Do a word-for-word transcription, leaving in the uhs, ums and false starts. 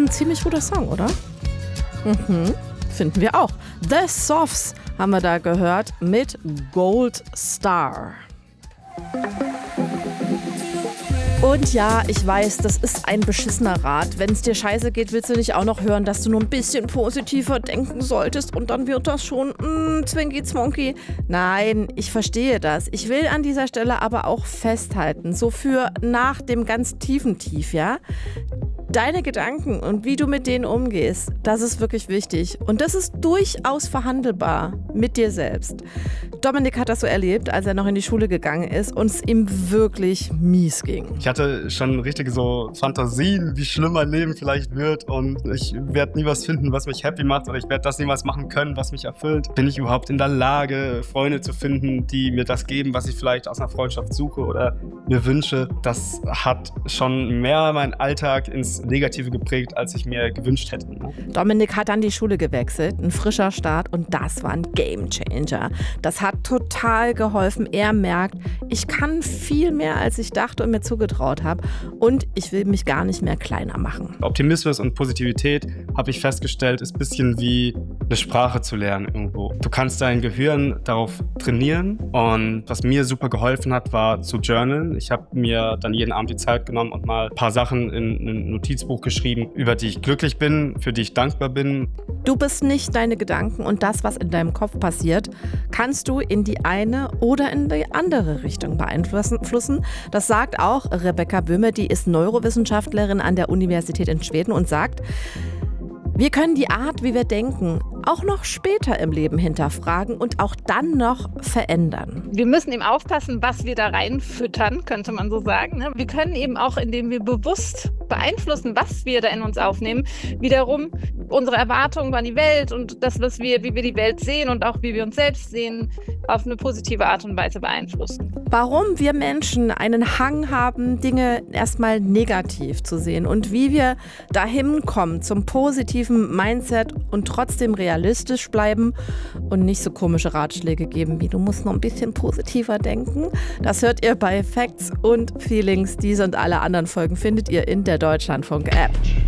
ein ziemlich guter Song, oder? Mhm, finden wir auch. The Soffs haben wir da gehört mit Gold Star. Und ja, ich weiß, das ist ein beschissener Rat. Wenn es dir scheiße geht, willst du nicht auch noch hören, dass du nur ein bisschen positiver denken solltest und dann wird das schon mm, Zwinky Zwonky. Nein, ich verstehe das. Ich will an dieser Stelle aber auch festhalten, so für nach dem ganz tiefen Tief, ja? Deine Gedanken und wie du mit denen umgehst, das ist wirklich wichtig. Und das ist durchaus verhandelbar mit dir selbst. Dominik hat das so erlebt, als er noch in die Schule gegangen ist und es ihm wirklich mies ging. Ich hatte schon richtige so Fantasien, wie schlimm mein Leben vielleicht wird und ich werde nie was finden, was mich happy macht oder ich werde das niemals machen können, was mich erfüllt. Bin ich überhaupt in der Lage, Freunde zu finden, die mir das geben, was ich vielleicht aus einer Freundschaft suche oder mir wünsche? Das hat schon mehr meinen Alltag ins Negative geprägt, als ich mir gewünscht hätte. Dominik hat dann die Schule gewechselt, ein frischer Start und das war ein Gamechanger. Das hat total geholfen. Er merkt, ich kann viel mehr, als ich dachte und mir zugetraut habe und ich will mich gar nicht mehr kleiner machen. Optimismus und Positivität, habe ich festgestellt, ist ein bisschen wie eine Sprache zu lernen irgendwo. Du kannst dein Gehirn darauf trainieren und was mir super geholfen hat, war zu journalen. Ich habe mir dann jeden Abend die Zeit genommen und mal ein paar Sachen in ein Notizbuch geschrieben, über die ich glücklich bin, für die ich dankbar bin. Du bist nicht deine Gedanken und das, was in deinem Kopf passiert, kannst du in die eine oder in die andere Richtung beeinflussen. Das sagt auch Rebecca Böhme, die ist Neurowissenschaftlerin an der Universität in Schweden und sagt, wir können die Art, wie wir denken, auch noch später im Leben hinterfragen und auch dann noch verändern. Wir müssen eben aufpassen, was wir da reinfüttern, könnte man so sagen. Wir können eben auch, indem wir bewusst beeinflussen, was wir da in uns aufnehmen, wiederum unsere Erwartungen an die Welt und das, was wir, wie wir die Welt sehen und auch wie wir uns selbst sehen, auf eine positive Art und Weise beeinflussen. Warum wir Menschen einen Hang haben, Dinge erstmal negativ zu sehen und wie wir dahin kommen zum positiven Mindset und trotzdem realistisch bleiben und nicht so komische Ratschläge geben, wie du musst noch ein bisschen positiver denken. Das hört ihr bei Facts und Feelings. Diese und alle anderen Folgen findet ihr in der Deutschlandfunk-App.